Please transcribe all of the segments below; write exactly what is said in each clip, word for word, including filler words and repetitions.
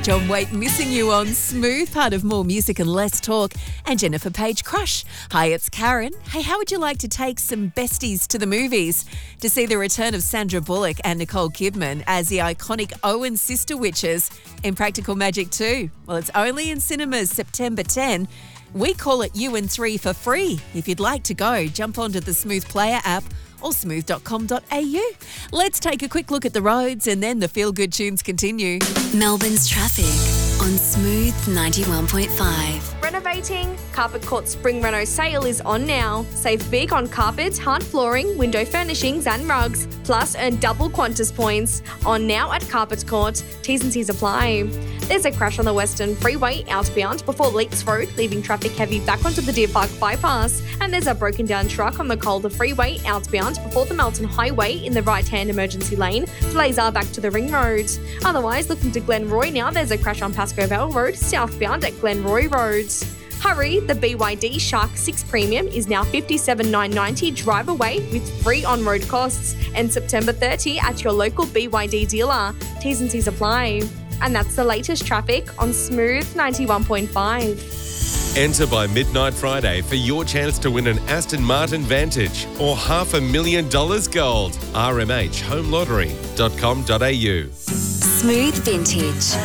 John Waite missing you on Smooth, part of More Music and Less Talk, and Jennifer Page Crush. Hi, it's Karen. Hey, how would you like to take some besties to the movies to see the return of Sandra Bullock and Nicole Kidman as the iconic Owen sister witches in Practical Magic two? Well, it's only in cinemas September tenth. We call it U N three for free. If you'd like to go, jump onto the Smooth Player app or smooth dot com dot a u. Let's take a quick look at the roads and then the feel-good tunes continue. Melbourne's traffic on Smooth ninety-one point five. Renovating? Carpet Court Spring Reno sale is on now. Save big on carpets, hard flooring, window furnishings and rugs. Plus, earn double Qantas points. On now at Carpet Court. T's and C's apply. There's a crash on the Western Freeway outbound before Leaks Road, leaving traffic heavy back onto the Deer Park bypass. And there's a broken down truck on the Calder Freeway outbound before the Melton Highway in the right-hand emergency lane. Delays are back to the Ring Road. Otherwise, looking to Glenroy now, there's a crash on Pascoe Vale Road, southbound at Glenroy Road. Hurry, the B Y D Shark six Premium is now fifty-seven thousand nine hundred ninety dollars drive away with free on-road costs. And September thirtieth at your local B Y D dealer. T's and C's apply. And that's the latest traffic on Smooth ninety-one point five. Enter by midnight Friday for your chance to win an Aston Martin Vantage or half a million dollars gold. r m h home lottery dot com dot a u. Smooth Vintage.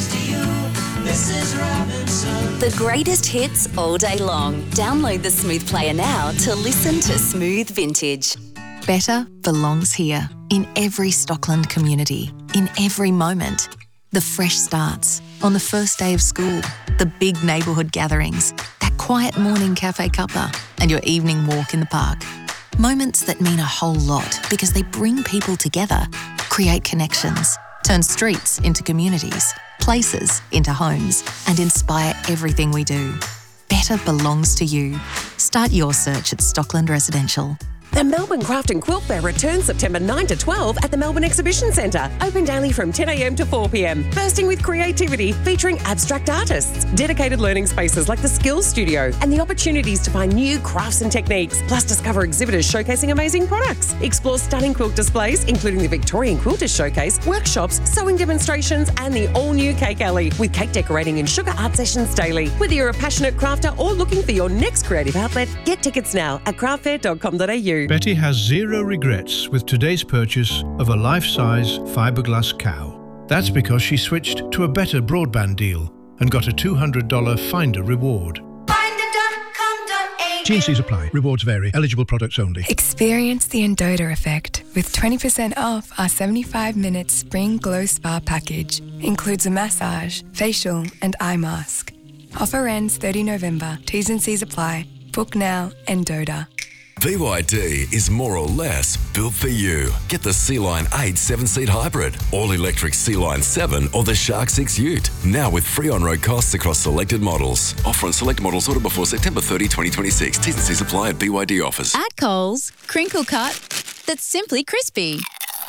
The greatest hits all day long. Download the Smooth Player now to listen to Smooth Vintage. Better belongs here, in every Stockland community, in every moment. The fresh starts, on the first day of school, the big neighbourhood gatherings, that quiet morning cafe cuppa, and your evening walk in the park. Moments that mean a whole lot because they bring people together, create connections, turn streets into communities, places into homes, and inspire everything we do. Better belongs to you. Start your search at Stockland Residential. The Melbourne Craft and Quilt Fair returns September ninth to twelfth at the Melbourne Exhibition Centre. Open daily from ten a m to four p m. Bursting with creativity, featuring abstract artists, dedicated learning spaces like the Skills Studio, and the opportunities to find new crafts and techniques. Plus, discover exhibitors showcasing amazing products. Explore stunning quilt displays, including the Victorian Quilters Showcase, workshops, sewing demonstrations, and the all-new Cake Alley, with cake decorating and sugar art sessions daily. Whether you're a passionate crafter or looking for your next creative outlet, get tickets now at craft fair dot com dot a u. Betty has zero regrets with today's purchase of a life-size fiberglass cow. That's because she switched to a better broadband deal and got a two hundred dollars Finder reward. T and C's apply. Rewards vary. Eligible products only. Experience the Endota effect with twenty percent off our seventy-five minute Spring Glow Spa package. Includes a massage, facial and eye mask. Offer ends thirtieth of November. T's and C's apply. Book now, Endota. B Y D is more or less built for you. Get the C-Line eight seven-seat hybrid, all-electric C-Line seven or the Shark six Ute. Now with free on-road costs across selected models. Offer on select models ordered before September thirtieth, twenty twenty-six. T's and C's apply at B Y D offers. At Coles, crinkle cut that's simply crispy.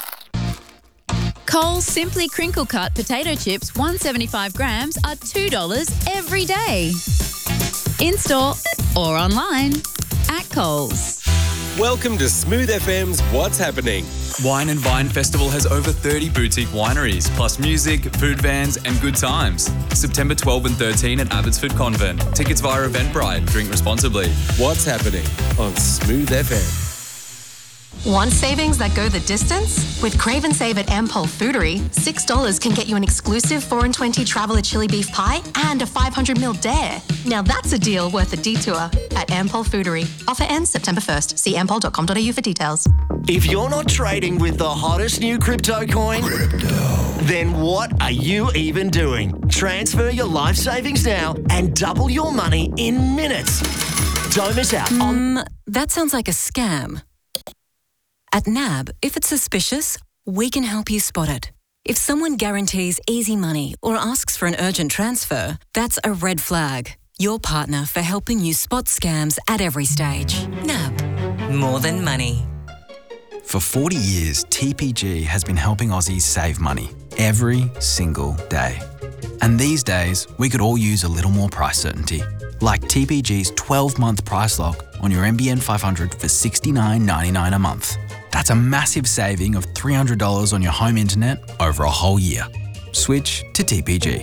Coles Simply Crinkle Cut potato chips, one hundred seventy-five grams, are two dollars every day. In-store or online. At Coles. Welcome to Smooth F M's What's Happening. Wine and Vine Festival has over thirty boutique wineries, plus music, food vans and good times. September twelfth and thirteenth at Abbotsford Convent. Tickets via Eventbrite. Drink responsibly. What's Happening on Smooth F M. Want savings that go the distance? With Crave and Save at Ampol Foodery, six dollars can get you an exclusive four and twenty Traveller chili beef pie and a five hundred milliliter dare. Now that's a deal worth a detour at Ampol Foodery. Offer ends September first. See ampol dot com dot a u for details. If you're not trading with the hottest new crypto coin, crypto. Then what are you even doing? Transfer your life savings now and double your money in minutes. Don't miss out on... Um, that sounds like a scam. At N A B, if it's suspicious, we can help you spot it. If someone guarantees easy money or asks for an urgent transfer, that's a red flag. Your partner for helping you spot scams at every stage. N A B. More than money. For forty years, T P G has been helping Aussies save money every single day. And these days, we could all use a little more price certainty. Like T P G's twelve-month price lock on your M B N five hundred for sixty-nine ninety-nine a month. That's a massive saving of three hundred dollars on your home internet over a whole year. Switch to T P G.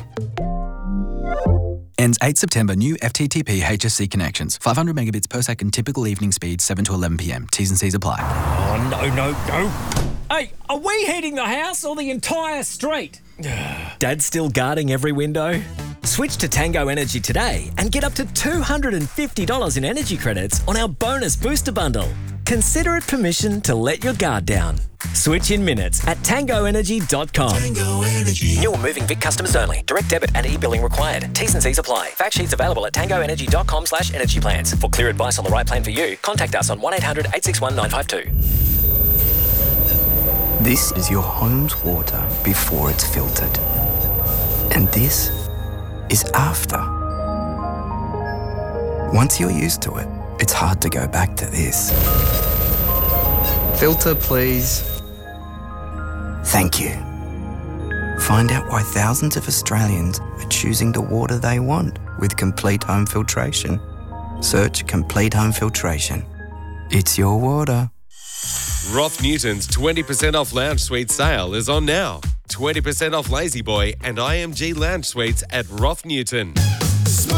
Ends eighth September. New F T T P H S C connections. five hundred megabits per second typical evening speed, seven to eleven p m. T's and C's apply. Oh, no, no, no. Hey, are we heating the house or the entire street? Dad's still guarding every window? Switch to Tango Energy today and get up to two hundred fifty dollars in energy credits on our bonus booster bundle. Consider it permission to let your guard down. Switch in minutes at tango energy dot com. Tango Energy. New or moving Vic customers only. Direct debit and e-billing required. T's and C's apply. Fact sheets available at tango energy dot com slash energy plans. For clear advice on the right plan for you, contact us on one eight hundred eight six one nine five two. This is your home's water before it's filtered. And this is after. Once you're used to it, it's hard to go back to this. Filter, please. Thank you. Find out why thousands of Australians are choosing the water they want with Complete Home Filtration. Search Complete Home Filtration. It's your water. Roth Newton's twenty percent off lounge suite sale is on now. twenty percent off Lazy Boy and I M G lounge suites at Roth Newton.